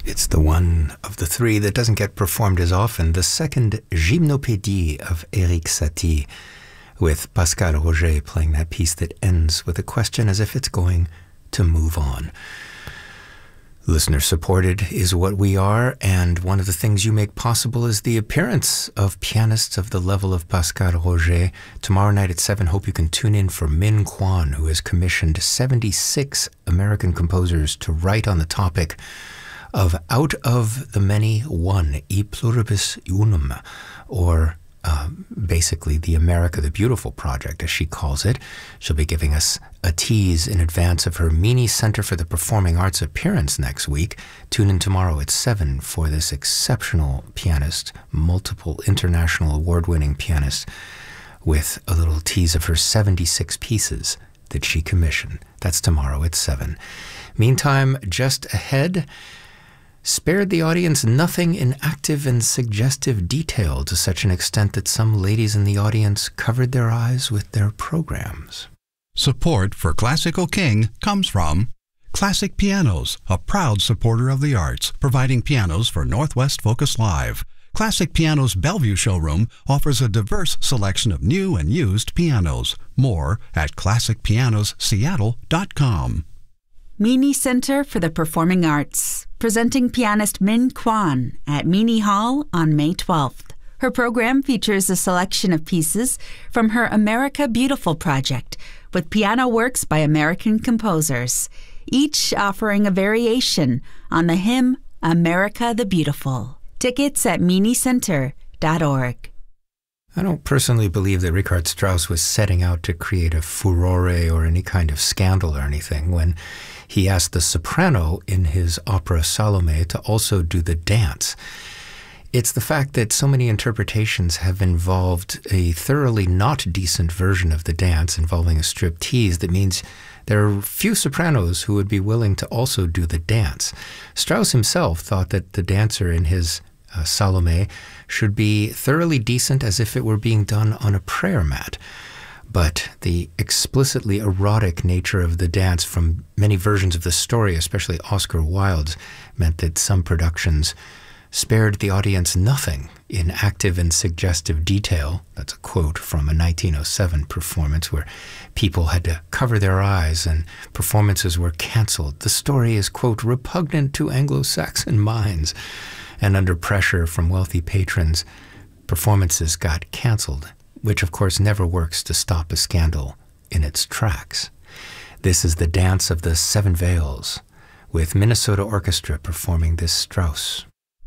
It's the one of the three that doesn't get performed as often, the second Gymnopédie of Erik Satie, with Pascal Roger playing that piece that ends with a question as if it's going to move on. Listener-supported is what we are, and one of the things you make possible is the appearance of pianists of the level of Pascal Roger. Tomorrow night at 7, hope you can tune in for Min Kwan, who has commissioned 76 American composers to write on the topic of Out of the Many One, E Pluribus Unum, or basically the America the Beautiful project, as she calls it. She'll be giving us a tease in advance of her Meany Center for the Performing Arts appearance next week. Tune in tomorrow at 7 for this exceptional pianist, multiple international award-winning pianist, with a little tease of her 76 pieces that she commissioned. That's tomorrow at 7. Meantime, just ahead, spared the audience nothing in active and suggestive detail, to such an extent that some ladies in the audience covered their eyes with their programs. Support for Classical King comes from Classic Pianos, a proud supporter of the arts, providing pianos for Northwest Focus Live. Classic Pianos Bellevue showroom offers a diverse selection of new and used pianos. More at classicpianosseattle.com. Meany Center for the Performing Arts, presenting pianist Min Kwan at Meany Hall on May 12th. Her program features a selection of pieces from her America Beautiful project, with piano works by American composers, each offering a variation on the hymn America the Beautiful. Tickets at meanycenter.org. I don't personally believe that Richard Strauss was setting out to create a furore or any kind of scandal or anything when he asked the soprano in his opera Salome to also do the dance. It's the fact that so many interpretations have involved a thoroughly not decent version of the dance involving a striptease that means there are few sopranos who would be willing to also do the dance. Strauss himself thought that the dancer in his Salome should be thoroughly decent, as if it were being done on a prayer mat. But the explicitly erotic nature of the dance from many versions of the story, especially Oscar Wilde's, meant that some productions spared the audience nothing in active and suggestive detail. That's a quote from a 1907 performance where people had to cover their eyes and performances were canceled. The story is, quote, repugnant to Anglo-Saxon minds. And under pressure from wealthy patrons, performances got canceled, which of course never works to stop a scandal in its tracks. This is the Dance of the Seven Veils, with Minnesota Orchestra performing this Strauss.